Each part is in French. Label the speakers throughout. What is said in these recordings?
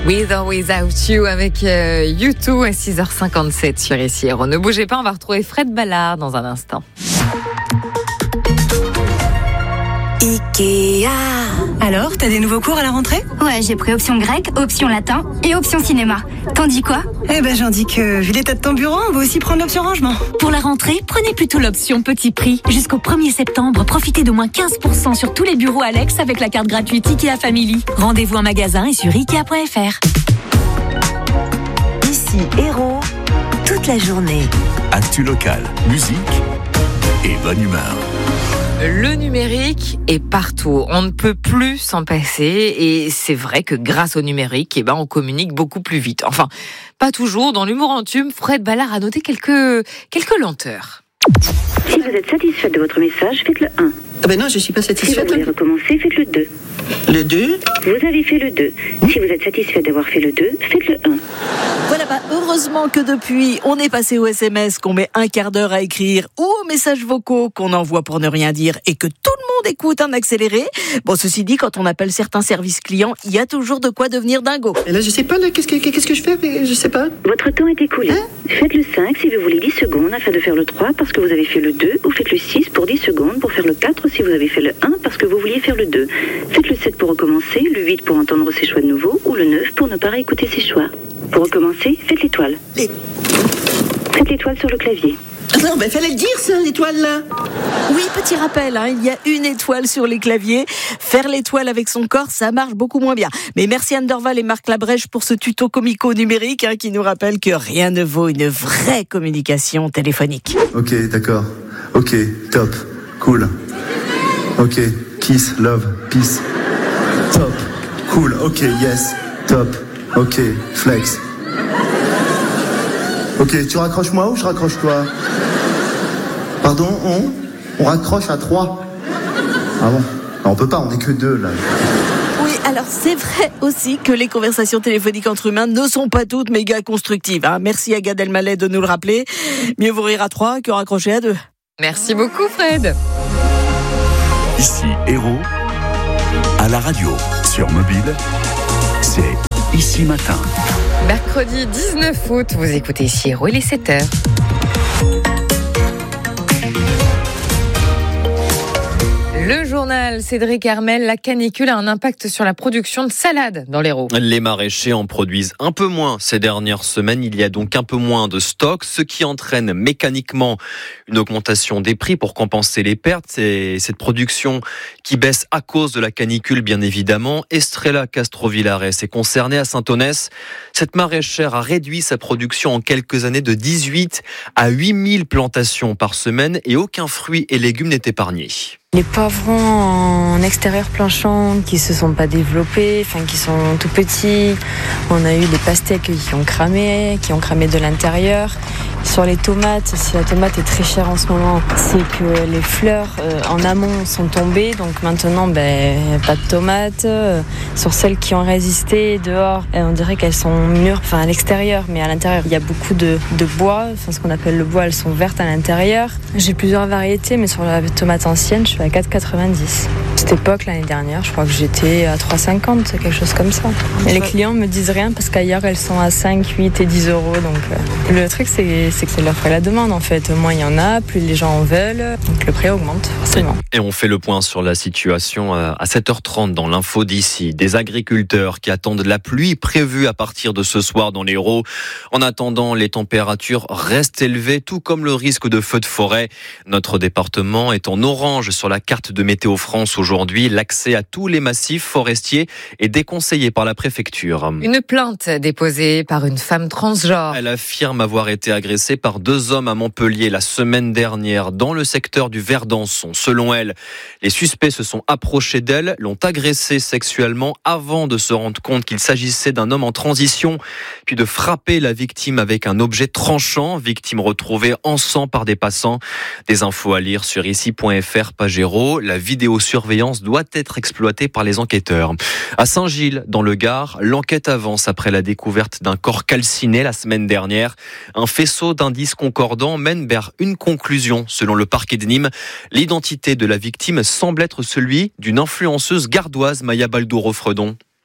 Speaker 1: With or Without You avec U2 à 6h57 sur ici. Ne bougez pas, on va retrouver Fred Ballard dans un instant.
Speaker 2: Ikea.
Speaker 3: Alors, t'as des nouveaux cours à la rentrée ?
Speaker 2: Ouais, j'ai pris option grec, option latin et option cinéma. T'en dis quoi ?
Speaker 3: Eh ben, j'en dis que, vu l'état de ton bureau, on va aussi prendre l'option rangement.
Speaker 4: Pour la rentrée, prenez plutôt l'option petit prix. Jusqu'au 1er septembre, profitez d'au moins 15% sur tous les bureaux Alex avec la carte gratuite Ikea Family. Rendez-vous en magasin et sur Ikea.fr.
Speaker 5: Ici Héros, toute la journée.
Speaker 6: Actu local, musique et bonne humeur.
Speaker 1: Le numérique est partout. On ne peut plus s'en passer. Et c'est vrai que grâce au numérique, on communique beaucoup plus vite. Enfin, pas toujours. Dans l'humour en tube, Fred Ballard a noté quelques lenteurs.
Speaker 7: Si vous êtes satisfaite de votre message, faites le 1.
Speaker 8: Ah ben non, je suis pas
Speaker 7: Si vous
Speaker 8: satisfaite.
Speaker 7: voulez recommencer, faites le 2.
Speaker 8: Le 2
Speaker 7: Vous avez fait le 2. Si vous êtes satisfait d'avoir fait le 2, faites le 1.
Speaker 5: Voilà, heureusement que depuis, on est passé au SMS qu'on met un quart d'heure à écrire ou aux messages vocaux qu'on envoie pour ne rien dire et que tout le monde écoute en accéléré. Bon, ceci dit, quand on appelle certains services clients, il y a toujours de quoi devenir dingo.
Speaker 8: Et là, je sais pas, là, qu'est-ce que je fais, mais je sais pas.
Speaker 7: Votre temps est écoulé. Faites le 5 si vous voulez 10 secondes afin de faire le 3 parce que vous avez fait le 2, ou faites le 6 pour 10 secondes pour faire le 4 si vous avez fait le 1 parce que vous vouliez faire le 2. Faites le 7 pour recommencer, le 8 pour entendre ses choix de nouveau, ou le 9 pour ne pas réécouter ses choix. Pour recommencer, faites l'étoile. Faites l'étoile sur le clavier.
Speaker 8: Non, ben fallait le dire, ça, l'étoile, là.
Speaker 5: Oui, petit rappel, il y a une étoile sur les claviers. Faire l'étoile avec son corps, ça marche beaucoup moins bien. Mais merci Anne Dorval et Marc Labrèche pour ce tuto comico-numérique qui nous rappelle que rien ne vaut une vraie communication téléphonique.
Speaker 9: Ok, d'accord. Ok, top. Cool. Ok, kiss, love, peace. Top. Cool. Ok, yes. Top. Ok, flex. Ok, tu raccroches moi ou je raccroche toi ? Pardon, on raccroche à 3. Ah bon ? On peut pas, on est que 2 là.
Speaker 5: Oui, alors c'est vrai aussi que les conversations téléphoniques entre humains ne sont pas toutes méga constructives. Merci à Gad Elmaleh de nous le rappeler. Mieux vaut rire à 3 que raccrocher à 2.
Speaker 1: Merci beaucoup, Fred.
Speaker 6: Ici Héros, à la radio, sur mobile, c'est Ici Matin.
Speaker 1: Mercredi 19 août, vous écoutez ici Héros, il est 7h. Le journal Cédric Hermel, la canicule a un impact sur la production de salade dans l'Hérault.
Speaker 10: Les maraîchers en produisent un peu moins ces dernières semaines. Il y a donc un peu moins de stock, ce qui entraîne mécaniquement une augmentation des prix pour compenser les pertes. C'est cette production qui baisse à cause de la canicule, bien évidemment. Estrella Castrovillares est concernée à Saint-Onès. Cette maraîchère a réduit sa production en quelques années de 18 à 8000 plantations par semaine et aucun fruit et légumes n'est épargné.
Speaker 11: Les poivrons en extérieur plein champ qui se sont pas développés, qui sont tout petits. On a eu des pastèques qui ont cramé de l'intérieur. Sur les tomates, si la tomate est très chère en ce moment, c'est que les fleurs en amont sont tombées. Donc maintenant, pas de tomates. Sur celles qui ont résisté dehors, on dirait qu'elles sont mûres, à l'extérieur, mais à l'intérieur, il y a beaucoup de bois. Ce qu'on appelle le bois, elles sont vertes à l'intérieur. J'ai plusieurs variétés, mais sur la tomate ancienne, je suis à 4,90. Cette époque, l'année dernière, je crois que j'étais à 3,50, quelque chose comme ça. Et les clients me disent rien parce qu'ailleurs, elles sont à 5, 8 et 10 euros. Donc, le truc, c'est que c'est l'offre et la demande, en fait. Moins il y en a, plus les gens en veulent. Donc, le prix augmente, forcément.
Speaker 10: Et on fait le point sur la situation à 7h30 dans l'info d'ici. Des agriculteurs qui attendent la pluie prévue à partir de ce soir dans l'Hérault. En attendant, les températures restent élevées, tout comme le risque de feux de forêt. Notre département est en orange sur la carte de Météo France aujourd'hui. L'accès à tous les massifs forestiers est déconseillé par la préfecture.
Speaker 1: Une plainte déposée par une femme transgenre.
Speaker 10: Elle affirme avoir été agressée par 2 hommes à Montpellier la semaine dernière dans le secteur du Verdançon. Selon elle, les suspects se sont approchés d'elle, l'ont agressée sexuellement avant de se rendre compte qu'il s'agissait d'un homme en transition, puis de frapper la victime avec un objet tranchant, victime retrouvée en sang par des passants. Des infos à lire sur ici.fr, page Héros. La vidéosurveillance doit être exploitée par les enquêteurs. À Saint-Gilles, dans le Gard, l'enquête avance après la découverte d'un corps calciné la semaine dernière. Un faisceau d'indices concordants mène vers une conclusion. Selon le parquet de Nîmes, l'identité de la victime semble être celui d'une influenceuse gardoise, Maya Baldouro-Fredon.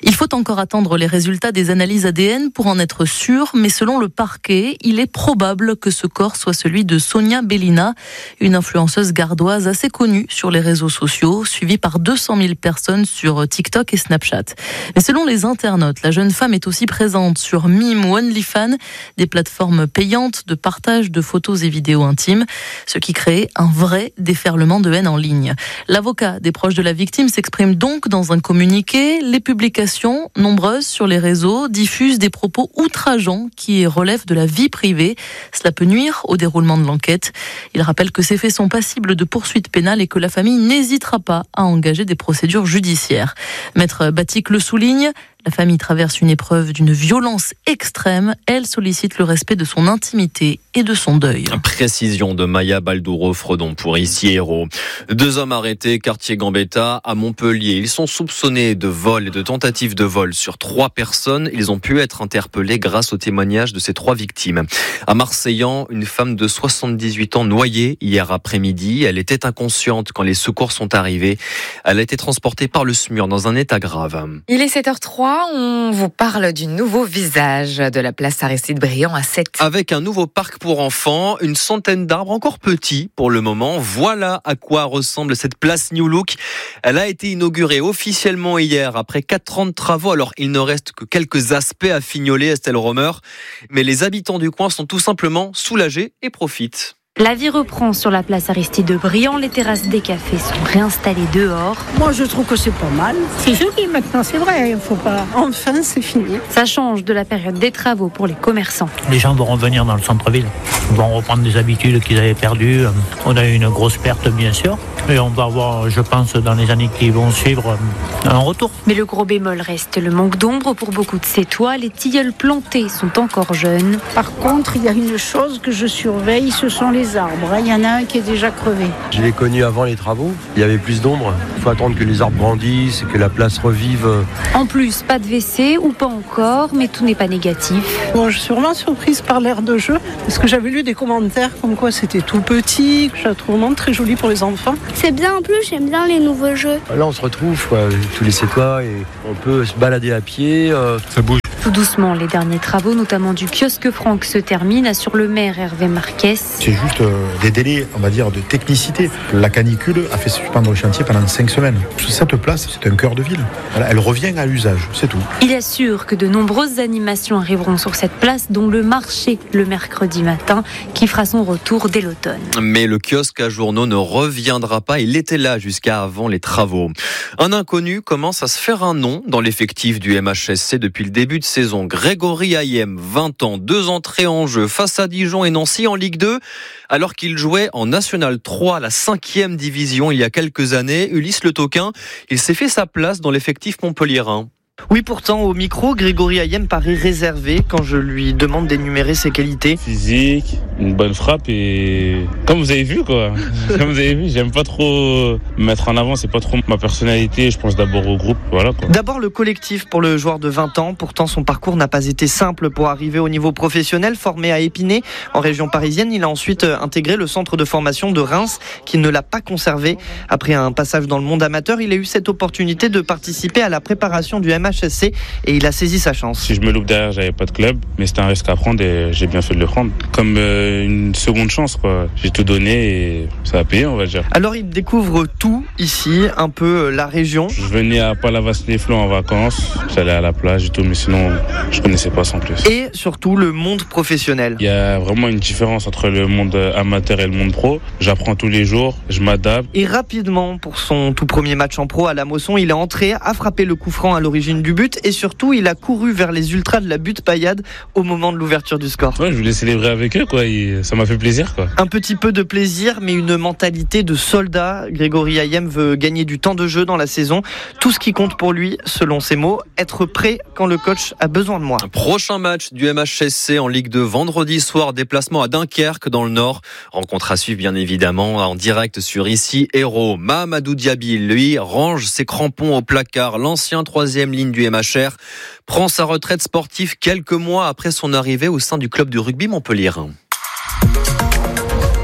Speaker 12: Il faut encore attendre les résultats des analyses ADN pour en être sûr, mais selon le parquet, il est probable que ce corps soit celui de Sonia Bellina, une influenceuse gardoise assez connue sur les réseaux sociaux, suivie par 200 000 personnes sur TikTok et Snapchat. Mais selon les internautes, la jeune femme est aussi présente sur Mime ou OnlyFans, des plateformes payantes de partage de photos et vidéos intimes, ce qui crée un vrai déferlement de haine en ligne. L'avocat des proches de la victime s'exprime donc dans un communiqué. Les publications nombreuses sur les réseaux diffusent des propos outrageants qui relèvent de la vie privée. Cela peut nuire au déroulement de l'enquête. Il rappelle que ces faits sont passibles de poursuites pénales et que la famille n'hésitera pas à engager des procédures judiciaires. Maître Batik le souligne. La famille traverse une épreuve d'une violence extrême. Elle sollicite le respect de son intimité et de son deuil.
Speaker 10: Précision de Maya Baldouro-Fredon pour ici Héros. 2 hommes arrêtés, quartier Gambetta à Montpellier. Ils sont soupçonnés de vol et de tentative de vol sur 3 personnes. Ils ont pu être interpellés grâce au témoignage de ces 3 victimes. À Marseillan, une femme de 78 ans noyée hier après-midi. Elle était inconsciente quand les secours sont arrivés. Elle a été transportée par le SMUR dans un état grave.
Speaker 1: Il est 7h03. On vous parle du nouveau visage de la place Aristide-Briand à 7.
Speaker 10: Avec un nouveau parc pour enfants, une centaine d'arbres encore petits pour le moment. Voilà à quoi ressemble cette place New Look. Elle a été inaugurée officiellement hier après 4 ans de travaux. Alors il ne reste que quelques aspects à fignoler, Estelle Romer. Mais les habitants du coin sont tout simplement soulagés et profitent.
Speaker 13: La vie reprend sur la place Aristide-Briand. Les terrasses des cafés sont réinstallées dehors.
Speaker 14: Moi, je trouve que c'est pas mal. C'est joli maintenant, c'est vrai. Il faut pas. Enfin, c'est fini.
Speaker 13: Ça change de la période des travaux pour les commerçants.
Speaker 15: Les gens vont revenir dans le centre-ville. Ils vont reprendre des habitudes qu'ils avaient perdues. On a eu une grosse perte, bien sûr. Et on va avoir, je pense, dans les années qui vont suivre, un retour.
Speaker 13: Mais le gros bémol reste le manque d'ombre pour beaucoup de ces toits. Les tilleuls plantés sont encore jeunes.
Speaker 14: Par contre, il y a une chose que je surveille, ce sont les arbres. Il y en a un qui est déjà crevé.
Speaker 16: Je l'ai connu avant les travaux. Il y avait plus d'ombre. Il faut attendre que les arbres grandissent et que la place revive.
Speaker 13: En plus, pas de WC ou pas encore, mais tout n'est pas négatif.
Speaker 14: Bon, je suis vraiment surprise par l'aire de jeu parce que j'avais lu des commentaires comme quoi c'était tout petit. Je la trouve vraiment très jolie pour les enfants.
Speaker 17: C'est bien en plus, j'aime bien les nouveaux jeux.
Speaker 16: Là, on se retrouve, quoi, tous les toits et on peut se balader à pied. Ça bouge.
Speaker 13: Tout doucement, les derniers travaux, notamment du kiosque Franck, se terminent, assure le maire Hervé Marquez.
Speaker 18: C'est juste des délais, on va dire, de technicité. La canicule a fait suspendre le chantier pendant 5 semaines. Cette place, c'est un cœur de ville. Elle revient à l'usage, c'est tout.
Speaker 13: Il assure que de nombreuses animations arriveront sur cette place, dont le marché le mercredi matin, qui fera son retour dès l'automne.
Speaker 10: Mais le kiosque à journaux ne reviendra pas. Il était là jusqu'à avant les travaux. Un inconnu commence à se faire un nom dans l'effectif du MHSC depuis le début de saison. Grégory Hayem, 20 ans, 2 entrées en jeu face à Dijon et Nancy en Ligue 2. Alors qu'il jouait en National 3, la 5e division il y a quelques années, Ulysse Le Toquin, il s'est fait sa place dans l'effectif montpelliérain.
Speaker 19: Oui, pourtant, au micro, Grégory Hayem paraît réservé quand je lui demande d'énumérer ses qualités.
Speaker 20: Physique, une bonne frappe et... Comme vous avez vu, quoi. Comme vous avez vu, j'aime pas trop me mettre en avant, c'est pas trop ma personnalité, je pense d'abord au groupe, voilà, quoi.
Speaker 19: D'abord le collectif pour le joueur de 20 ans, pourtant son parcours n'a pas été simple pour arriver au niveau professionnel. Formé à Épinay, en région parisienne, il a ensuite intégré le centre de formation de Reims, qui ne l'a pas conservé. Après un passage dans le monde amateur, il a eu cette opportunité de participer à la préparation du MHSC et il a saisi sa chance.
Speaker 20: Si je me loupe derrière, j'avais pas de club, mais c'était un risque à prendre et j'ai bien fait de le prendre. Comme une seconde chance, quoi. J'ai tout donné et ça a payé, on va dire.
Speaker 19: Alors il découvre tout ici, un peu la région.
Speaker 20: Je venais à Palavas-les-Flots en vacances, j'allais à la plage et tout, mais sinon je connaissais pas sans plus.
Speaker 19: Et surtout le monde professionnel.
Speaker 20: Il y a vraiment une différence entre le monde amateur et le monde pro. J'apprends tous les jours, je m'adapte.
Speaker 19: Et rapidement, pour son tout premier match en pro à la Mosson, il est entré, a frappé le coup franc à l'origine du but et surtout il a couru vers les ultras de la butte paillade au moment de l'ouverture du score.
Speaker 20: Ouais, je voulais célébrer avec eux, quoi. Et ça m'a fait plaisir, quoi.
Speaker 19: Un petit peu de plaisir, mais une mentalité de soldat. Grégory Hayem veut gagner du temps de jeu dans la saison. Tout ce qui compte pour lui, selon ses mots, être prêt quand le coach a besoin de moi.
Speaker 10: Prochain match du MHSC en Ligue 2 vendredi soir, déplacement à Dunkerque dans le Nord. Rencontre à suivre bien évidemment en direct sur ici Héros. Mamadou Diaby, lui, range ses crampons au placard. L'ancien 3e ligne du MHR prend sa retraite sportive quelques mois après son arrivée au sein du club de rugby montpelliérain.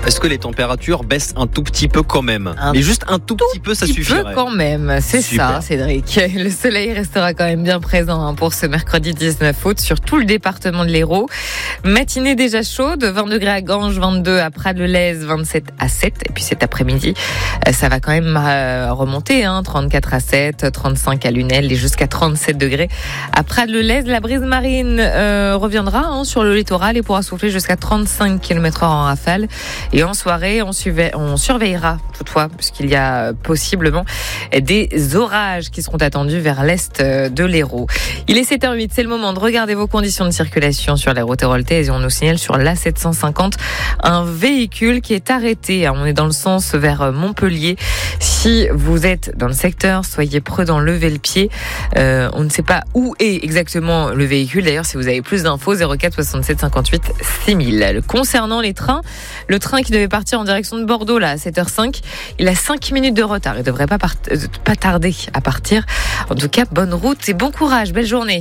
Speaker 10: Est-ce que les températures baissent un tout petit peu quand même? Mais juste un tout petit peu, ça suffirait.
Speaker 1: Peu quand même, c'est
Speaker 10: Super.
Speaker 1: ça, Cédric. Le soleil restera quand même bien présent pour ce mercredi 19 août sur tout le département de l'Hérault. Matinée déjà chaude, 20 degrés à Ganges, 22 à Prades-le-Lez, 27 à 7. Et puis cet après-midi, ça va quand même remonter, 34 à 7, 35 à Lunel et jusqu'à 37 degrés à Prades-le-Lez. La brise marine reviendra sur le littoral et pourra souffler jusqu'à 35 km/h en rafale. Et en soirée, on surveillera toutefois, puisqu'il y a possiblement des orages qui seront attendus vers l'est de l'Hérault. Il est 7h08, c'est le moment de regarder vos conditions de circulation sur les routes héroltaises et on nous signale sur l'A750 un véhicule qui est arrêté. On est dans le sens vers Montpellier. Si vous êtes dans le secteur, soyez prudents, levez le pied. On ne sait pas où est exactement le véhicule. D'ailleurs, si vous avez plus d'infos, 04 67 58 6000. Concernant les trains, le train qui devait partir en direction de Bordeaux là à 7h05, il a 5 minutes de retard. Il ne devrait pas tarder à partir. En tout cas, bonne route et bon courage. Belle journée.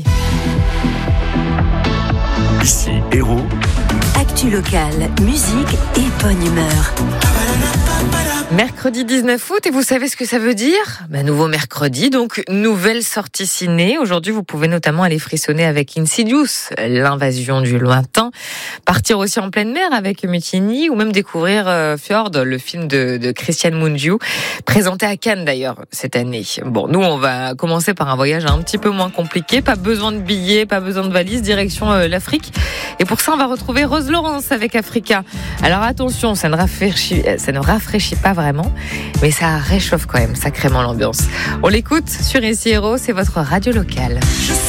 Speaker 6: Ici, Hérault.
Speaker 4: Actu locale, musique et bonne humeur.
Speaker 1: Mercredi 19 août, et vous savez ce que ça veut dire ? Nouveau mercredi, donc nouvelle sortie ciné. Aujourd'hui, vous pouvez notamment aller frissonner avec Insidious, l'invasion du lointain, partir aussi en pleine mer avec Mutiny, ou même découvrir Fjord, le film de Christian Mungiu, présenté à Cannes d'ailleurs cette année. Bon, nous, on va commencer par un voyage un petit peu moins compliqué, pas besoin de billets, pas besoin de valises, direction l'Afrique. Et pour ça, on va retrouver Rose Laurence avec Africa. Alors attention, ça ne rafraîchit pas vraiment, mais ça réchauffe quand même sacrément l'ambiance. On l'écoute sur Ici Hérault, c'est votre radio locale.